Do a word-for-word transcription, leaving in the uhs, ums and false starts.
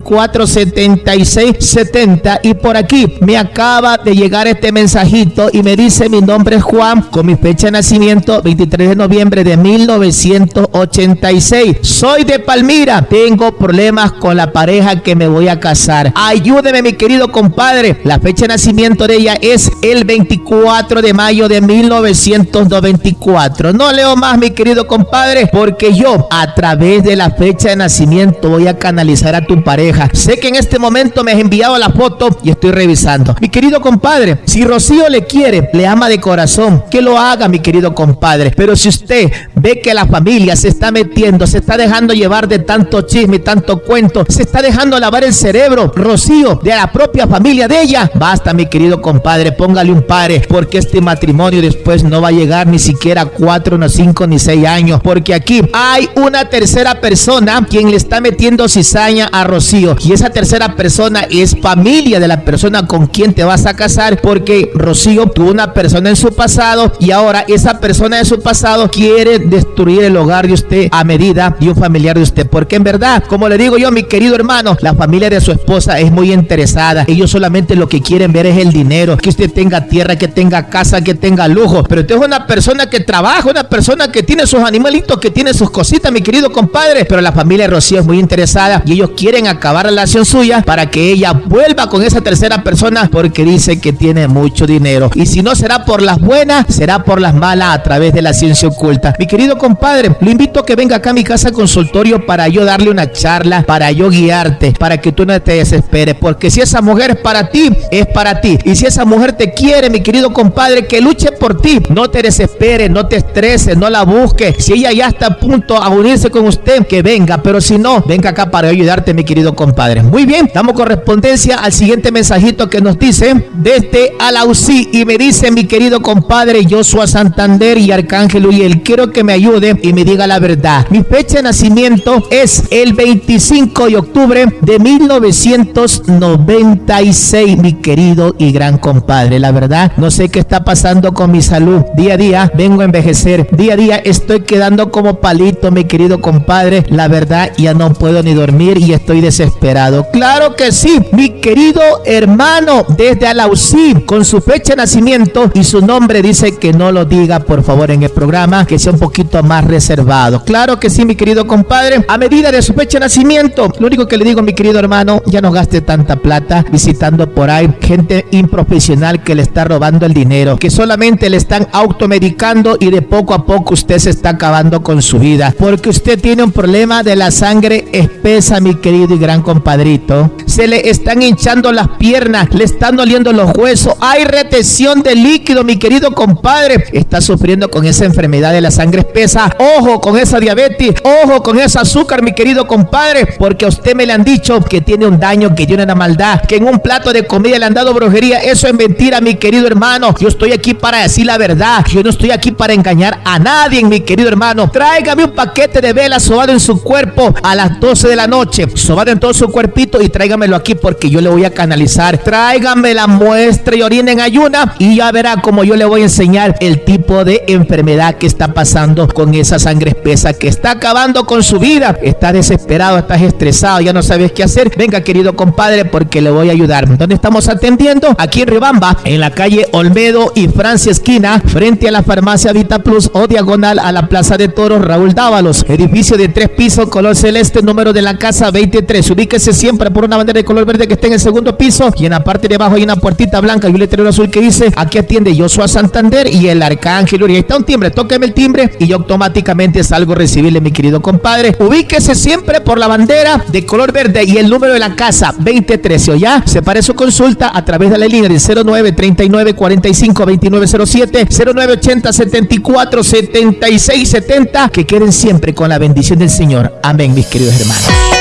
veinticuatro setenta y seis setenta. Y por aquí me acaba de llegar este mensajito y me dice: mi nombre es Juan, con mi fecha de nacimiento veintitrés de noviembre de mil novecientos ochenta y seis. Soy de Palmira, tengo problemas con la pareja que me voy a casar. Ayúdeme, mi querido compadre. La fecha de nacimiento de ella es el veinticuatro de mayo de mil novecientos noventa y cuatro. No leo más, mi querido compadre, porque yo a través de la fecha de nacimiento voy a canalizar a tu pareja. Sé que en este momento me has enviado la foto y estoy revisando. Mi querido compadre, si Rocío le quiere, le ama de corazón, que lo haga, mi querido compadre. Pero si usted ve que la familia se está metiendo, se está dejando llevar de tanto chisme y tanto cuento, se está dejando lavar el cerebro, Rocío, de la propia familia de ella, basta, mi querido compadre, póngale un pare, porque este matrimonio después no va a llegar ni siquiera a cuatro, no cinco, ni seis años, porque aquí hay una tercera persona quien le está metiendo cizaña a Rocío, y esa tercera persona es familia de la persona con quien te vas a casar, porque Rocío tuvo una persona en su pasado y ahora esa persona de su pasado quiere destruir el hogar de usted a medida de un familiar de usted, porque en verdad, como le digo yo, mi querido hermano, la familia de su esposa es muy interesada. Ellos solamente lo que quieren ver es el dinero, que usted tenga tierra, que tenga casa, que tenga lujo, pero usted es una persona que trabaja, una persona que tiene sus animalitos, que tiene sus cositas, mi querido compadre, pero la familia de Rocío es muy interesada y ellos quieren acabar la relación suya para que ella vuelva con esa tercera persona, porque dice que tiene mucho dinero, y si no será por las buenas, será por las malas a través de la ciencia oculta. Mi querido compadre, lo invito a que venga acá a mi casa consultorio para yo darle una charla, para yo guiarte, para que tú no te desesperes, porque si esa mujer es para ti, es para ti, y si esa mujer te quiere, mi querido compadre, que luche por ti. No te desesperes, no te estreses, no la busques. Si ella ya está a punto a unirse con usted, que venga, pero si no, venga acá para ayudarte, mi querido compadre. Muy bien, damos correspondencia al siguiente mensajito que nos dice desde Alausí, y me dice: mi querido compadre Joshua Santander y Arcángel Uriel, quiero que me ayude y me diga la verdad. Mi fecha de nacimiento es el veinticinco de octubre de mil novecientos noventa y seis, mi querido y gran compadre. La verdad, no sé qué está pasando con mi salud. Día a día vengo a envejecer, día a día estoy quedando como palito, mi querido compadre. La verdad, ya no puedo ni dormir y estoy desesperado. Claro que sí, mi querido hermano desde Alausí, con su fecha de nacimiento y su nombre, dice que no lo diga por favor en el programa, que sea un poquito más reservado. Claro que sí, mi querido compadre, a medida de su fecha de nacimiento. Lo único que le digo, mi querido hermano, ya no gaste tanta plata visitando por ahí gente improfesional que le está robando el dinero, que solamente le están automedicando, y de poco a poco usted se está acabando con su vida, porque usted tiene un problema de la sangre espesa, mi querido y gran compadrito. Se le están hinchando las piernas, le están doliendo los huesos, hay retención de líquido, mi querido compadre. Está sufriendo con esa enfermedad de la sangre espesa. Ojo con esa diabetes, ojo con ese azúcar, mi querido compadre, porque a usted me le han dicho que tiene un daño, que tiene una maldad, que en un plato de comida le han dado brujería. Eso es mentira, mi querido hermano. Yo estoy aquí para decir la verdad, yo no estoy aquí para engañar a nadie, mi querido hermano. Tráigame un paquete de velas sobado en su cuerpo a las doce de la noche, sobado en todo su cuerpito, y tráigamelo aquí porque yo le voy a canalizar. Tráigame la muestra y orina en ayuna y ya verá como yo le voy a enseñar el tipo de enfermedad que está pasando con esa sangre espesa, que está acabando con su vida. Estás desesperado, estás estresado, ya no sabes qué hacer. Venga, querido compadre, porque le voy a ayudar. ¿Dónde estamos atendiendo? Aquí en Riobamba, en la calle Olmedo y Francia esquina, frente a la farmacia Vita Plus, o diagonal a la Plaza de Toros Raúl Dávalos. Edificio de tres pisos, color celeste, número de la casa veintitrés. Ubíquese siempre por una bandera de color verde que está en el segundo piso, y en la parte de abajo hay una puertita blanca y un letrero azul que dice: aquí atiende Joshua Santander y el Arcángel Uriel. Ahí está un timbre, tóqueme el timbre y yo automáticamente salgo a recibirle, mi querido compadre. Ubíquese siempre por la bandera de color verde y el número de la casa veintitrés. O ya separe su consulta a través de la línea de cero nueve treinta y nueve cuarenta y cinco veintinueve cero siete, cero nueve ochenta setenta y cuatro setenta y seis setenta. Que queden siempre con la bendición del Señor. Amén, mis queridos hermanos.